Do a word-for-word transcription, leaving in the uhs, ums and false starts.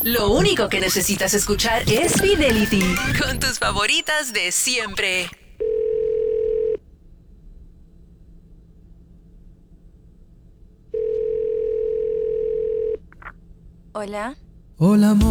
Lo único que necesitas escuchar es Fidelity, con tus favoritas de siempre. Hola. Hola, amor.